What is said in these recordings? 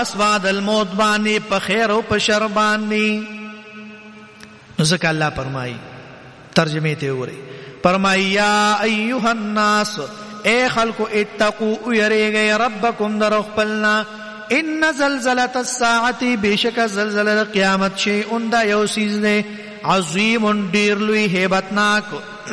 بعد الموت باندې په خیر او په شر باندې. نو ځکه الله فرمایي ترجمه ته وګورئ فرمایي یا ایها الناس اے خلق اتقوا یریږئ ربکم در خپلنا ان زلزلة الساعة بشک زلزلہ قیامت شیء دا یو سیز دے عظیم ډیر لوی هیبتناک.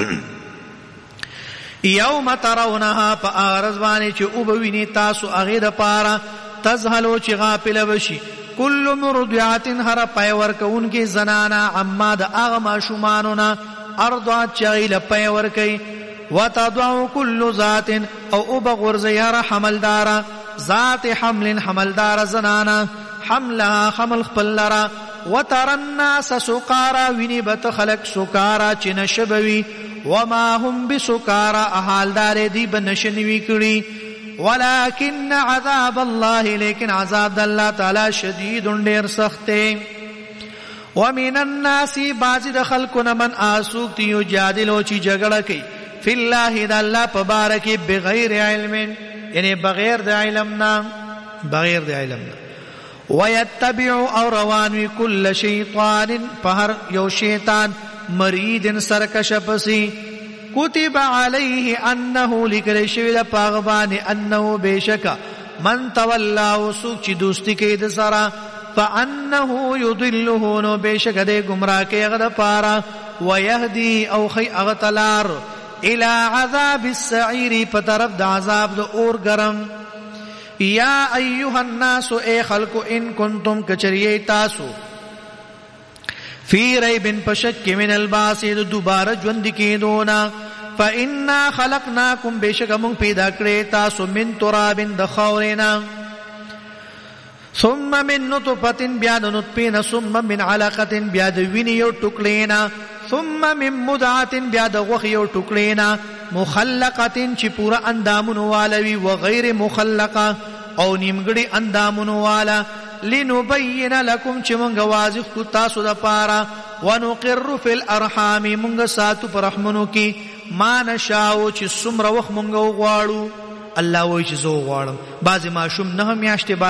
یوم ترونها فارزوانی چې او بویني تاسو هغه د پاره تزهلو چې غافل بشي کل مرضعات هر پای ورکون کې زنانا عما د اغه ماشومانونه ارضعت چغیل پای ورکی وتضع كل ذات او بغرز ير حملدار ذات حمل حملدار زنانا حملها حمل خپلرا وتر الناس سقارا ونبت خلق سقارا چنشبوي وما هم بسقارا احالدار دی بنشنوي کړي ولكن عذاب الله لیکن عذاب الله تعالی شدید ډیر سخت. ومن الناس بعض خلقنا من اسوق یجادلو چی جګړه کوي فی الله د الله تبارک بغیر علم یعنی بغیر د علمنا ويتبع او روان كل شیطان فهر یو شیطان مرید سرکش پسی کتب علیه انه لکل شوی پاغبان انه بیشک من تولا سوک چی دوستی که د سرا فانه یضله نو بیشک د گمراه کې غد پارا ويهدي او خی اغتلار الى عذاب السعير فطرف د عذاب د اور گرم. یا ایها الناس اے خلق ان کنتم کچریه تاسو فی ریب پشک من الباس دوباره ژوند کېدونا فإنا خلقناکم بشک من پیدا کړی تاسو من تراب د خاورینا ثم من نطفه بیا د نطفه ثم من علقه بیا د وینې یو ټوکلینا ثم من مدعه بیا د غوښ یو ټوکلینا مخلقه چې پورا اندامونو والوي وغیر مخلقه او نیمګړي اندامونو والا لنبين لكم چې مونږ واضح کو تاسو د پاره ونقر في الارحام مونږ ساتو پر رحمونو کې ما نشاو چې څومره وخت مونږ وغواړو. الله وایي چې زه غواړم بعضی ماشوم نه میاشتې